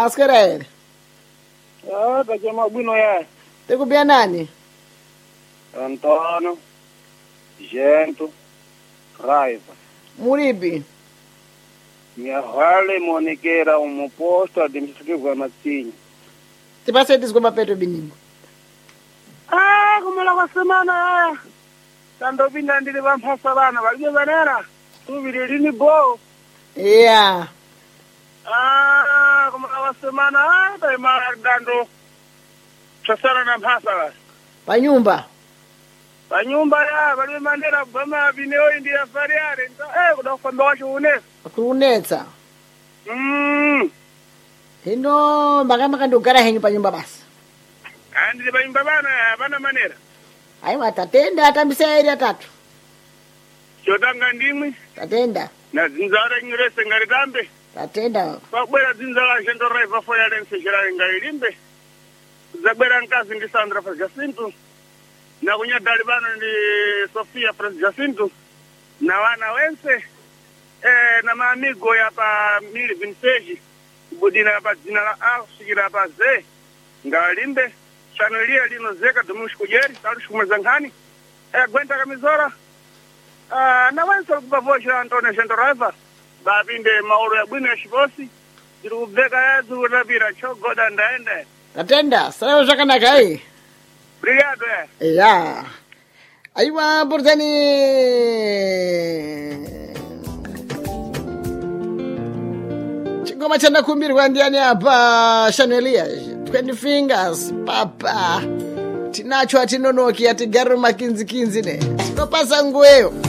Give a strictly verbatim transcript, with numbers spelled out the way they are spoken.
Maswera ere. Ah, kachama bwino ya. Tikupia nani? Antônio, Gento, Raiva. Muripi. Minha vale monekera um posto administrativo Matinho. Tipase desculpa peto biningo. Ah, como lá uma semana. Tando vinda ndile vampasa bana, valije banera. Tubiri lini bo. Yeah. Ah, como lá uma semana, ah, tá mara dando. Chasara na mpasa. Pa nyumba. Pa nyumba ya, valije mandera bama bineo india fariare. Eh, kudafamba washo unesa. Kunetsa. Mm. Hino magama kandogara henyu pa nyumba basi. Andile pa nyumba bana, bana manera. Ai matatenda atambisa eri atatu. Chotanga ndimwi. Tatenda. Na zinzara ngirese ngaritambe. Tatenda. Pakwera zinzara Gento Raiva foi a lense geral ngailimbe. Zabera nkasi ndi Sandra Fras Jacinto. Na kunya dalibano ndi Sofia Fras Jacinto. Na wana wense eh na maamigo ya pa mili vintage. Budina pa jina la au sigira pa ze. Ngalimbe chanelia lino zeka domush kujeri talu shumezangani. Eh gwenta kamizora. Ah na wense kubavosha Antônio Gento Raiva. Babinde mauro ya bwino ya shibosi. Irubeka ya zurabira chogoda ndaende. Tatenda. Sayo shakana kai. Obrigado, é. Ya. Aiwa portani. Chingoma chana kumbirwa ndiani apa Shanelia. twenty fingers papa. Tinacho atinonoki atigaru makinzi kinzi ne. Sinopasa ngueyo.